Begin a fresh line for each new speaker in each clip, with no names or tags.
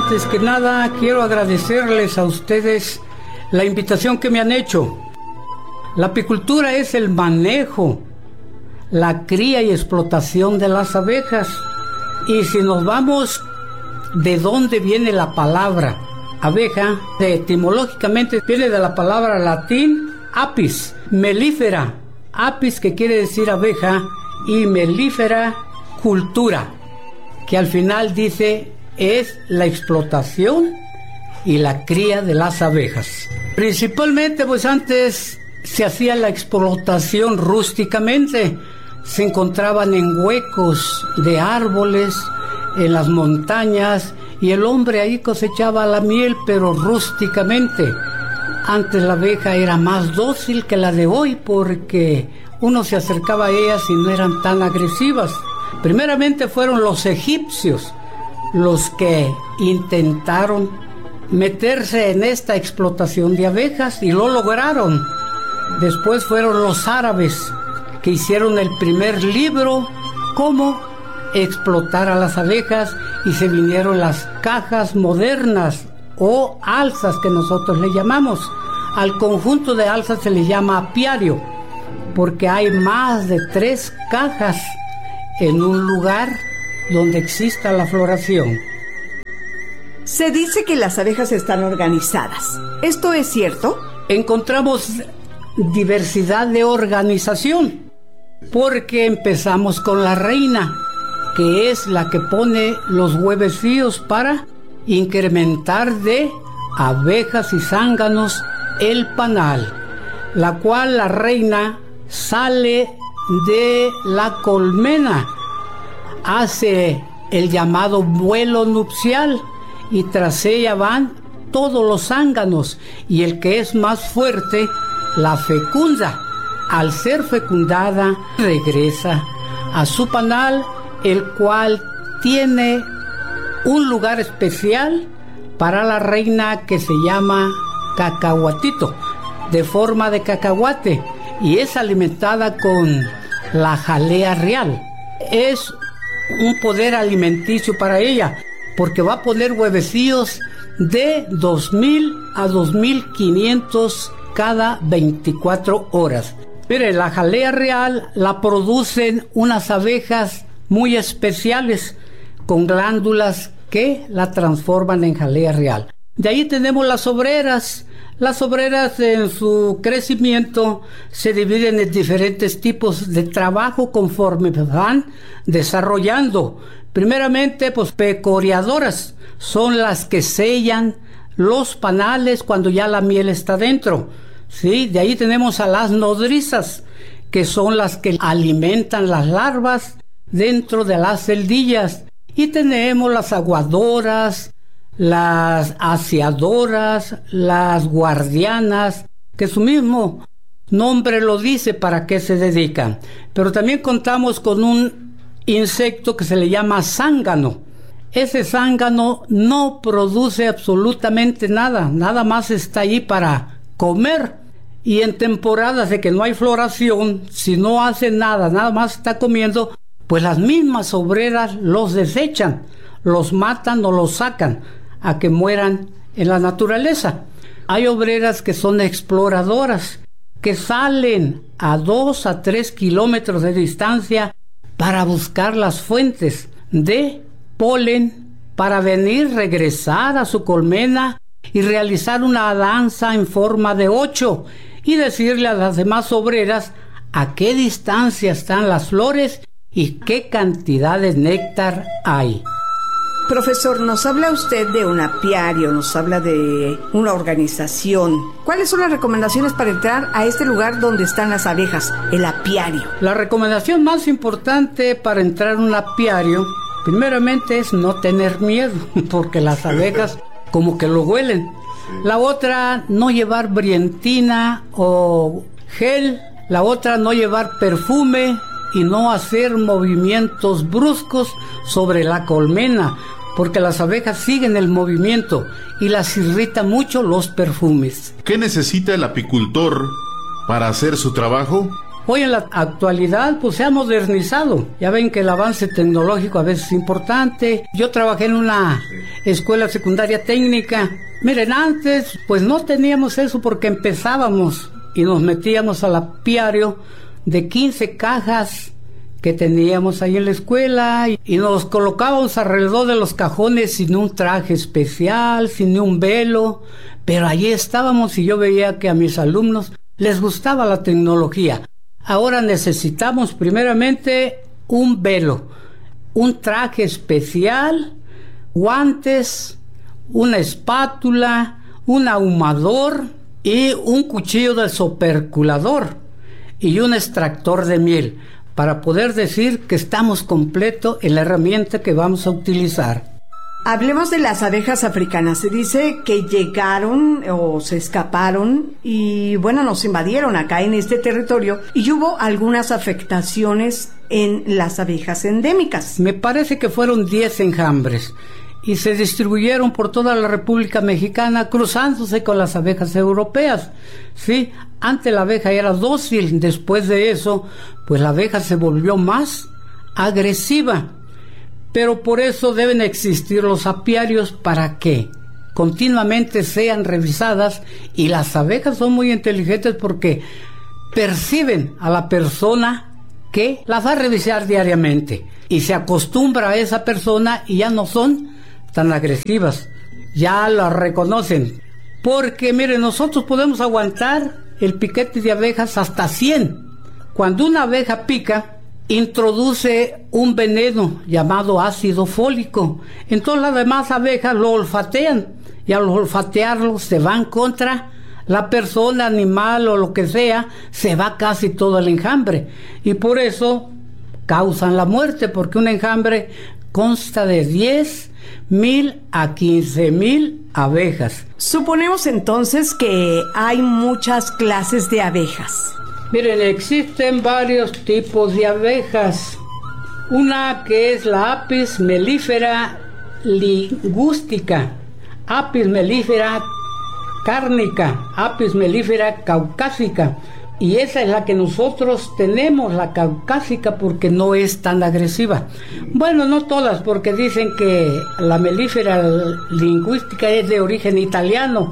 Antes que nada, quiero agradecerles a ustedes la invitación que me han hecho. La apicultura es el manejo, la cría y explotación de las abejas. Y si nos vamos de dónde viene la palabra abeja, etimológicamente viene de la palabra latín apis, melífera. Apis, que quiere decir abeja, y melífera, cultura, que al final dice es la explotación y la cría de las abejas. Principalmente, pues antes se hacía la explotación rústicamente. Se encontraban en huecos de árboles, en las montañas, y el hombre ahí cosechaba la miel, pero rústicamente. Antes la abeja era más dócil que la de hoy, porque uno se acercaba a ellas y no eran tan agresivas. Primeramente fueron los egipcios los que intentaron meterse en esta explotación de abejas y lo lograron. Después fueron los árabes que hicieron el primer libro, cómo explotar a las abejas, y se vinieron las cajas modernas o alzas que nosotros le llamamos. Al conjunto de alzas se le llama apiario, porque hay más de 3 cajas en un lugar donde exista la floración.
Se dice que las abejas están organizadas. ¿Esto es cierto?
Encontramos diversidad de organización, porque empezamos con la reina, que es la que pone los huevecillos para incrementar de abejas y zánganos el panal, la cual la reina sale de la colmena, hace el llamado vuelo nupcial, y tras ella van todos los zánganos, y el que es más fuerte la fecunda. Al ser fecundada, regresa a su panal, el cual tiene un lugar especial para la reina que se llama cacahuatito, de forma de cacahuate, y es alimentada con la jalea real. Es un poder alimenticio para ella, porque va a poner huevecillos de 2,000 a 2,500 cada 24 horas. Mire, la jalea real la producen unas abejas muy especiales, con glándulas que la transforman en jalea real. De ahí tenemos las obreras. Las obreras, en su crecimiento, se dividen en diferentes tipos de trabajo conforme van desarrollando. Primeramente, pues pecoreadoras, son las que sellan los panales cuando ya la miel está dentro. ¿Sí? De ahí tenemos a las nodrizas, que son las que alimentan las larvas dentro de las celdillas. Y tenemos las aguadoras, las aseadoras, las guardianas, que su mismo nombre lo dice para qué se dedican. Pero también contamos con un insecto que se le llama zángano. Ese zángano no produce absolutamente nada, nada más está ahí para comer. Y en temporadas de que no hay floración, si no hace nada, nada más está comiendo, pues las mismas obreras los desechan, los matan o los sacan a que mueran en la naturaleza. Hay obreras que son exploradoras, que salen a 2 a 3 kilómetros de distancia para buscar las fuentes de polen, para venir, regresar a su colmena y realizar una danza en forma de 8 y decirle a las demás obreras a qué distancia están las flores y qué cantidad de néctar hay.
Profesor, nos habla usted de un apiario, nos habla de una organización. ¿Cuáles son las recomendaciones para entrar a este lugar donde están las abejas, el apiario?
La recomendación más importante para entrar a un apiario, primeramente, es no tener miedo, porque las abejas como que lo huelen. La otra, no llevar brientina o gel. La otra, no llevar perfume y no hacer movimientos bruscos sobre la colmena, porque las abejas siguen el movimiento y las irrita mucho los perfumes.
¿Qué necesita el apicultor para hacer su trabajo?
Hoy en la actualidad pues se ha modernizado. Ya ven que el avance tecnológico a veces es importante. Yo trabajé en una escuela secundaria técnica. Miren, antes pues no teníamos eso porque empezábamos y nos metíamos al apiario de 15 cajas que teníamos ahí en la escuela y nos colocábamos alrededor de los cajones sin un traje especial, sin un velo, pero allí estábamos y yo veía que a mis alumnos les gustaba la tecnología. Ahora necesitamos primeramente un velo, un traje especial, guantes, una espátula, un ahumador y un cuchillo desoperculador y un extractor de miel para poder decir que estamos completos en la herramienta que vamos a utilizar.
Hablemos de las abejas africanas. Se dice que llegaron o se escaparon y bueno, nos invadieron acá en este territorio y hubo algunas afectaciones en las abejas endémicas.
Me parece que fueron 10 enjambres y se distribuyeron por toda la República Mexicana cruzándose con las abejas europeas. Sí, antes la abeja era dócil, después de eso, pues la abeja se volvió más agresiva. Pero por eso deben existir los apiarios para que continuamente sean revisadas y las abejas son muy inteligentes porque perciben a la persona que las va a revisar diariamente y se acostumbra a esa persona y ya no son tan agresivas, ya la reconocen. Porque miren, nosotros podemos aguantar el piquete de abejas hasta 100. Cuando una abeja pica, introduce un veneno llamado ácido fólico. Entonces las demás abejas lo olfatean y al olfatearlo se van contra la persona, animal o lo que sea, se va casi todo el enjambre y por eso causan la muerte, porque un enjambre consta de 10,000 a 15,000 abejas.
Suponemos entonces que hay muchas clases de abejas.
Miren, existen varios tipos de abejas. Una que es la Apis mellifera ligustica, Apis mellifera cárnica, Apis mellifera caucásica. Y esa es la que nosotros tenemos, la caucásica, porque no es tan agresiva. Bueno, no todas, porque dicen que la mellifera lingüística es de origen italiano,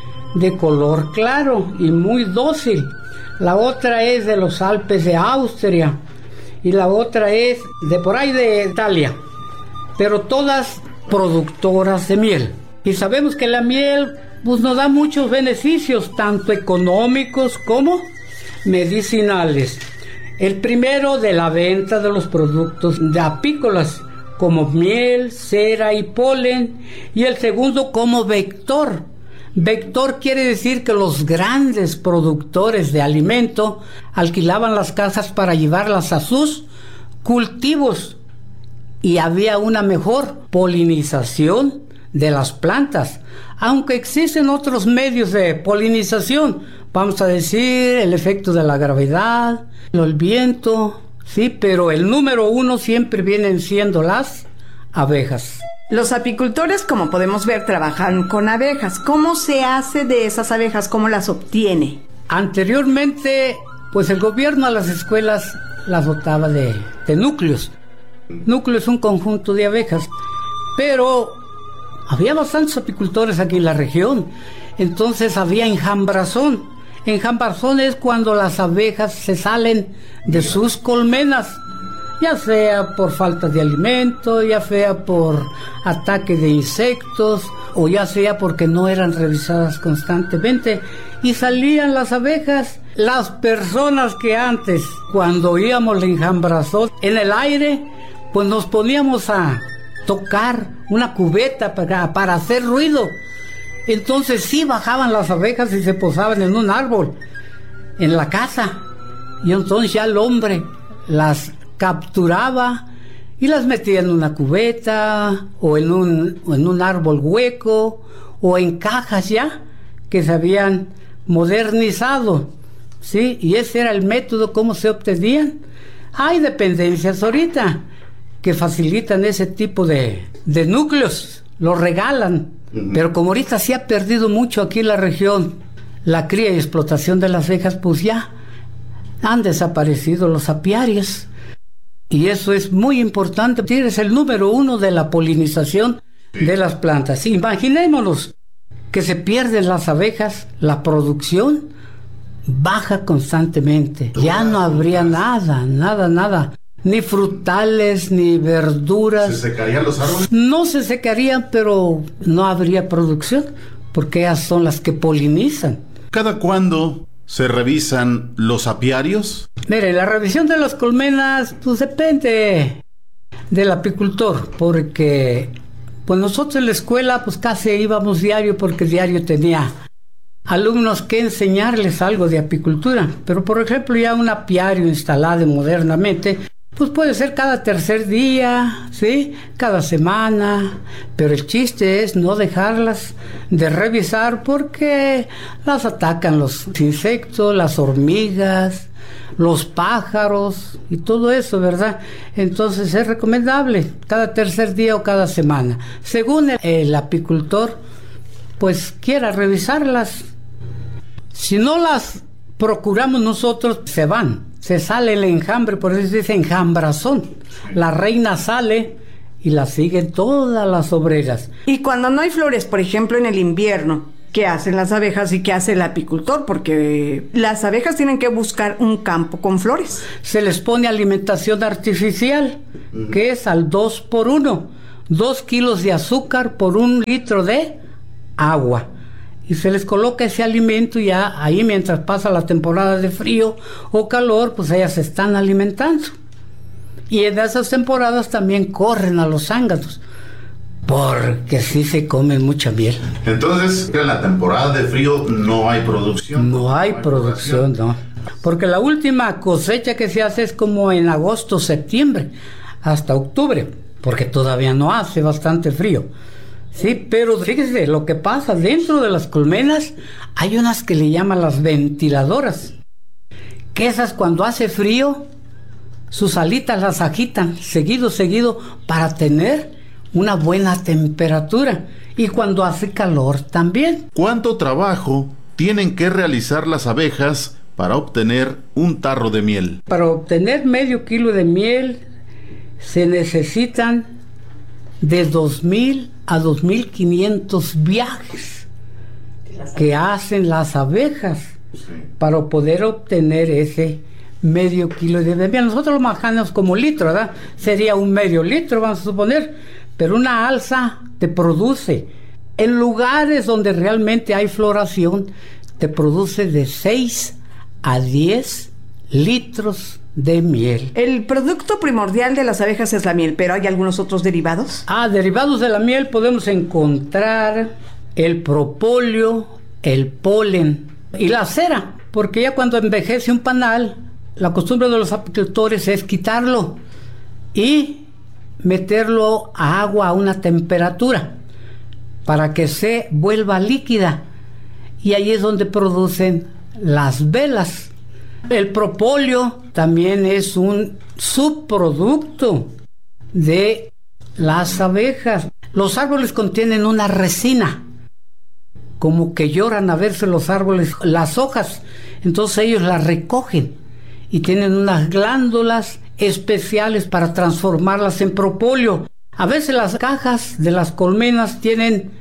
de color claro y muy dócil. La otra es de los Alpes de Austria y la otra es de por ahí de Italia, pero todas productoras de miel. Y sabemos que la miel pues nos da muchos beneficios, tanto económicos como medicinales. El primero, de la venta de los productos de apícolas como miel, cera y polen, y el segundo como vector. Vector quiere decir que los grandes productores de alimento alquilaban las casas para llevarlas a sus cultivos y había una mejor polinización de las plantas, aunque existen otros medios de polinización, vamos a decir el efecto de la gravedad, el viento, sí, pero el número uno siempre vienen siendo las abejas.
Los apicultores, como podemos ver, trabajan con abejas. ¿Cómo se hace de esas abejas? ¿Cómo las obtiene?
Anteriormente, pues el gobierno a las escuelas las dotaba de núcleos. Núcleo es un conjunto de abejas, pero había bastantes apicultores aquí en la región, entonces había enjambrazón. Enjambrazón es cuando las abejas se salen de sus colmenas, ya sea por falta de alimento, ya sea por ataque de insectos, o ya sea porque no eran revisadas constantemente, y salían las abejas. Las personas que antes, cuando oíamos el enjambrazón en el aire, pues nos poníamos a tocar una cubeta para hacer ruido. Entonces sí bajaban las abejas y se posaban en un árbol, en la casa, y entonces ya el hombre las capturaba y las metía en una cubeta o en un árbol hueco o en cajas ya que se habían modernizado, ¿sí? Y ese era el método cómo se obtenían. Hay dependencias ahorita que facilitan ese tipo de núcleos, los regalan, pero como ahorita se ha perdido mucho aquí en la región la cría y explotación de las abejas, pues ya han desaparecido los apiarios. Y eso es muy importante. Es el número uno de la polinización de las plantas. Imaginémonos que se pierden las abejas, la producción baja constantemente. Ya no habría nada. Ni frutales, ni verduras.
¿Se secarían los árboles?
No se secarían, pero no habría producción, porque ellas son las que polinizan.
¿Cada cuándo se revisan los apiarios?
Mire, la revisión de las colmenas, pues depende del apicultor, porque pues nosotros en la escuela pues casi íbamos diario, porque diario tenía alumnos que enseñarles algo de apicultura. Pero por ejemplo, ya un apiario instalado modernamente, pues puede ser cada tercer día, ¿sí? Cada semana, pero el chiste es no dejarlas de revisar, porque las atacan los insectos, las hormigas, los pájaros y todo eso, ¿verdad? Entonces es recomendable cada tercer día o cada semana, según el apicultor pues quiera revisarlas. Si no las procuramos nosotros, se sale el enjambre, por eso se dice enjambrazón. La reina sale y la siguen todas las obreras.
Y cuando no hay flores, por ejemplo en el invierno, ¿qué hacen las abejas y qué hace el apicultor? Porque las abejas tienen que buscar un campo con flores.
Se les pone alimentación artificial, que es al 2x1, 2 kilos de azúcar por 1 litro de agua. Y se les coloca ese alimento, y ya ahí mientras pasa la temporada de frío o calor, pues ellas se están alimentando. Y en esas temporadas también corren a los zánganos, porque sí se comen mucha miel.
Entonces, en la temporada de frío no hay producción.
No hay producción, no. Porque la última cosecha que se hace es como en agosto, septiembre, hasta octubre, porque todavía no hace bastante frío. Sí, pero fíjese lo que pasa dentro de las colmenas. Hay unas que le llaman las ventiladoras, que esas cuando hace frío, sus alitas las agitan seguido, para tener una buena temperatura, y cuando hace calor también.
¿Cuánto trabajo tienen que realizar las abejas para obtener un tarro de miel?
Para obtener medio kilo de miel se necesitan de 2,000 a 2,500 viajes que hacen las abejas para poder obtener ese medio kilo de miel. Nosotros lo manejamos como litro, ¿verdad? Sería un medio litro, vamos a suponer, pero una alza te produce, en lugares donde realmente hay floración, te produce de 6 a 10 litros de miel.
El producto primordial de las abejas es la miel, pero ¿hay algunos otros derivados?
Derivados de la miel podemos encontrar el propóleo, el polen y la cera, porque ya cuando envejece un panal, la costumbre de los apicultores es quitarlo y meterlo a agua a una temperatura para que se vuelva líquida, y ahí es donde producen las velas. El propóleo también es un subproducto de las abejas. Los árboles contienen una resina, como que lloran a verse los árboles, las hojas, entonces ellos las recogen y tienen unas glándulas especiales para transformarlas en propóleo. A veces las cajas de las colmenas tienen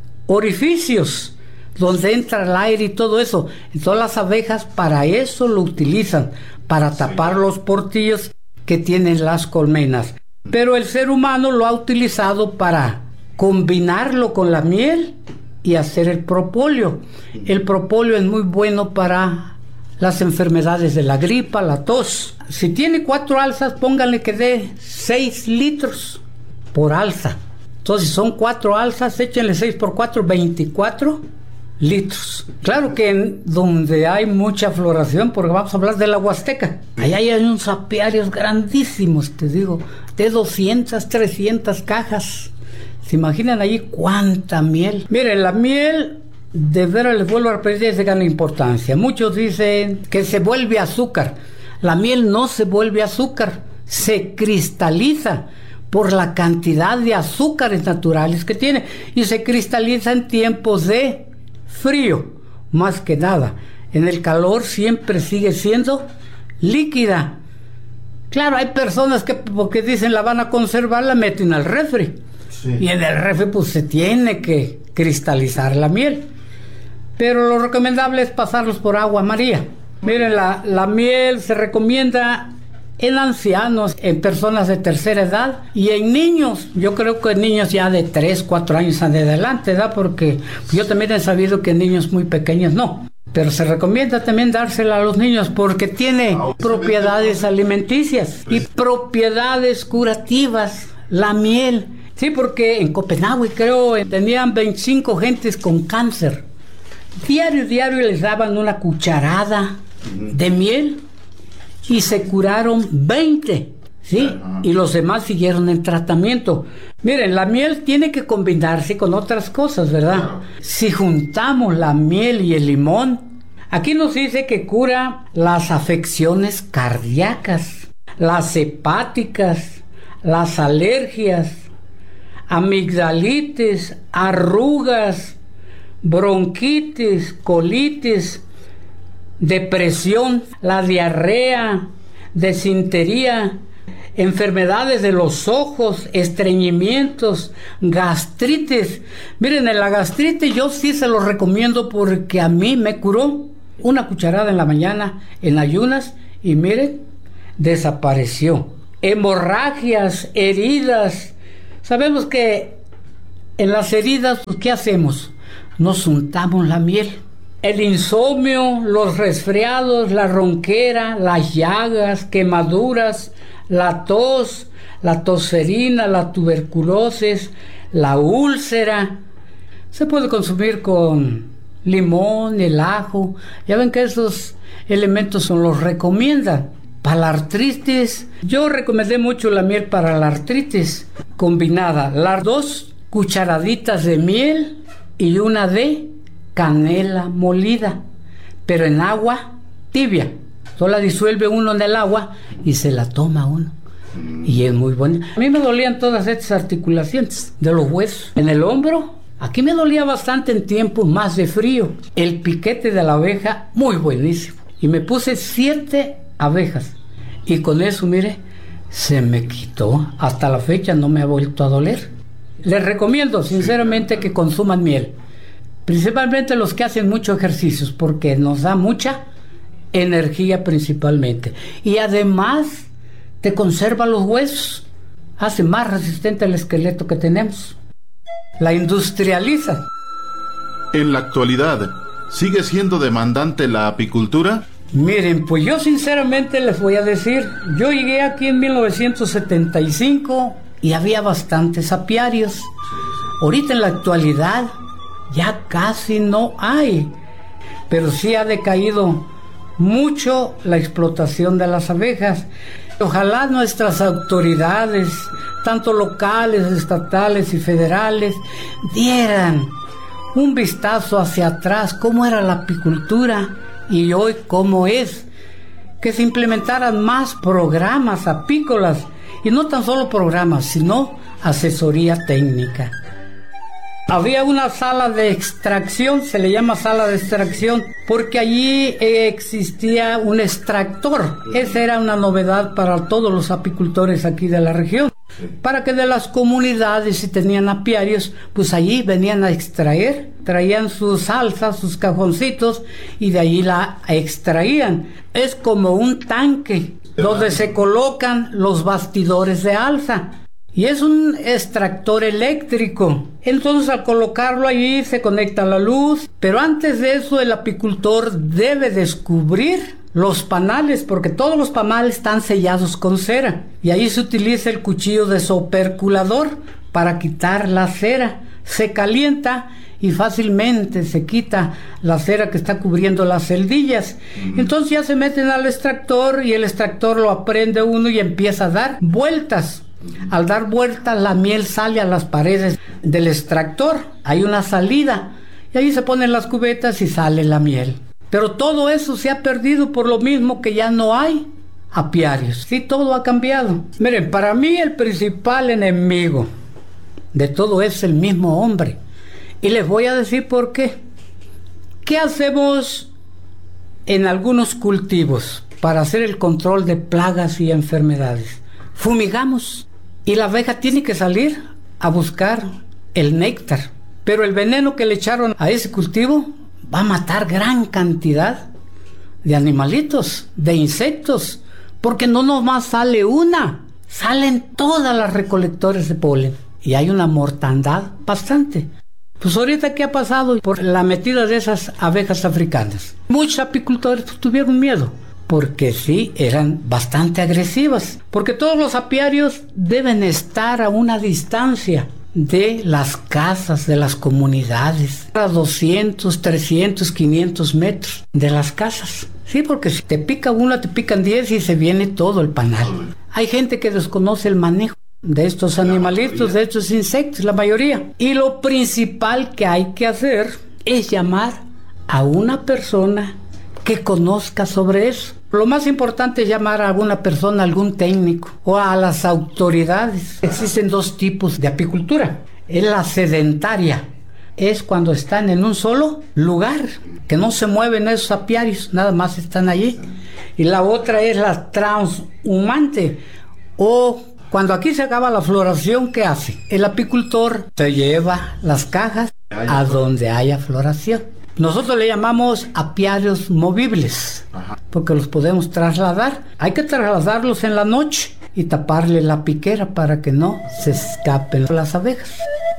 orificios donde entra el aire y todo eso. Entonces las abejas para eso lo utilizan, para tapar los portillos que tienen las colmenas. Pero el ser humano lo ha utilizado para combinarlo con la miel y hacer el propóleo. El propóleo es muy bueno para las enfermedades de la gripa, la tos. Si tiene 4 alzas, pónganle que dé 6 litros por alza. Entonces, si son 4 alzas, échenle 6 por 4, 24 litros. Claro que en donde hay mucha floración, porque vamos a hablar de la Huasteca, allá hay unos apiarios grandísimos, te digo, de 200, 300 cajas. ¿Se imaginan allí cuánta miel? Miren, la miel, de veras les vuelvo a repetir, es de gran importancia. Muchos dicen que se vuelve azúcar. La miel no se vuelve azúcar, se cristaliza por la cantidad de azúcares naturales que tiene, y se cristaliza en tiempos de frío, más que nada. En el calor siempre sigue siendo líquida. Claro, hay personas que porque dicen la van a conservar, la meten al refri.
Sí.
Y en el refri pues se tiene que cristalizar la miel. Pero lo recomendable es pasarlos por agua María. Miren, la miel se recomienda en ancianos, en personas de tercera edad y en niños. Yo creo que en niños ya de 3, 4 años en adelante, ¿verdad? Porque yo también he sabido que en niños muy pequeños no. Pero se recomienda también dársela a los niños porque tiene propiedades alimenticias y propiedades curativas, la miel. Sí, porque en Copenhague creo tenían 25 gentes con cáncer. Diario les daban una cucharada de miel y se curaron 20, ¿sí? Y los demás siguieron en tratamiento. Miren, la miel tiene que combinarse con otras cosas, ¿verdad? Si juntamos la miel y el limón, aquí nos dice que cura las afecciones cardíacas, las hepáticas, las alergias, amigdalitis, arrugas, bronquitis, colitis, depresión, la diarrea, desintería, enfermedades de los ojos, estreñimientos, gastritis. Miren, en la gastritis yo sí se los recomiendo porque a mí me curó. Una cucharada en la mañana en ayunas y miren, desapareció. Hemorragias, heridas. Sabemos que en las heridas, pues, ¿qué hacemos? Nos untamos la miel. El insomnio, los resfriados, la ronquera, las llagas, quemaduras, la tos, la tosferina, la tuberculosis, la úlcera. Se puede consumir con limón, el ajo. Ya ven que esos elementos los recomiendan. Para la artritis, yo recomendé mucho la miel para la artritis combinada. Las 2 cucharaditas de miel y una de canela molida, pero en agua tibia. Solo la disuelve uno en el agua y se la toma uno. Y es muy buena. A mí me dolían todas estas articulaciones de los huesos. En el hombro, aquí me dolía bastante en tiempos más de frío. El piquete de la abeja, muy buenísimo. Y me puse 7 abejas. Y con eso, mire, se me quitó. Hasta la fecha no me ha vuelto a doler. Les recomiendo sinceramente que consuman miel. Principalmente los que hacen mucho ejercicios, porque nos da mucha energía principalmente. Y además te conserva los huesos, hace más resistente el esqueleto que tenemos. La industrializa.
En la actualidad, ¿sigue siendo demandante la apicultura?
Miren, pues yo sinceramente les voy a decir, yo llegué aquí en 1975 y había bastantes apiarios. Ahorita en la actualidad ya casi no hay, pero sí ha decaído mucho la explotación de las abejas. Ojalá nuestras autoridades, tanto locales, estatales y federales, dieran un vistazo hacia atrás, cómo era la apicultura y hoy cómo es, que se implementaran más programas apícolas, y no tan solo programas, sino asesoría técnica. Había una sala de extracción, se le llama sala de extracción, porque allí existía un extractor. Esa era una novedad para todos los apicultores aquí de la región. Para que de las comunidades, si tenían apiarios, pues allí venían a extraer, traían sus alzas, sus cajoncitos, y de allí la extraían. Es como un tanque donde se colocan los bastidores de alza. Y es un extractor eléctrico. Entonces al colocarlo allí se conecta la luz. Pero antes de eso el apicultor debe descubrir los panales, porque todos los panales están sellados con cera. Y ahí se utiliza el cuchillo desoperculador para quitar la cera. Se calienta y fácilmente se quita la cera que está cubriendo las celdillas. Entonces ya se meten al extractor y el extractor lo aprende uno y empieza a dar vueltas. Al dar vueltas la miel sale a las paredes del extractor. Hay una salida y ahí se ponen las cubetas y sale la miel. Pero todo eso se ha perdido por lo mismo que ya no hay apiarios. Sí, todo ha cambiado. Miren, para mí el principal enemigo de todo es el mismo hombre. Y les voy a decir por qué. ¿Qué hacemos en algunos cultivos para hacer el control de plagas y enfermedades? Fumigamos. Y la abeja tiene que salir a buscar el néctar. Pero el veneno que le echaron a ese cultivo va a matar gran cantidad de animalitos, de insectos, porque no nomás sale una, salen todas las recolectores de polen y hay una mortandad bastante. Pues ahorita, ¿qué ha pasado por la metida de esas abejas africanas? Muchos apicultores tuvieron miedo, porque sí, eran bastante agresivas, porque todos los apiarios deben estar a una distancia de las casas, de las comunidades, a 200, 300, 500 metros de las casas. Sí, porque si te pica una, te pican 10 y se viene todo el panal. Hay gente que desconoce el manejo de estos animalitos, de estos insectos, la mayoría. Y lo principal que hay que hacer es llamar a una persona que conozca sobre eso. Lo más importante es llamar a alguna persona, algún técnico o a las autoridades. Existen dos tipos de apicultura. Es la sedentaria. Es cuando están en un solo lugar, que no se mueven esos apiarios, nada más están allí. Y la otra es la transhumante, o cuando aquí se acaba la floración, ¿qué hace? El apicultor se lleva las cajas a donde haya floración. Nosotros le llamamos apiarios movibles, porque los podemos trasladar. Hay que trasladarlos en la noche y taparle la piquera para que no se escapen las abejas.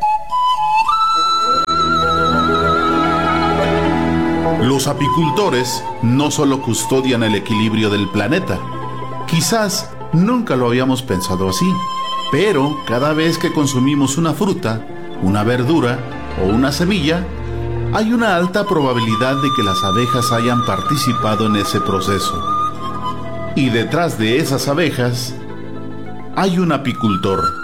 Los apicultores no solo custodian el equilibrio del planeta. Quizás nunca lo habíamos pensado así, pero cada vez que consumimos una fruta, una verdura o una semilla, hay una alta probabilidad de que las abejas hayan participado en ese proceso. Y detrás de esas abejas hay un apicultor.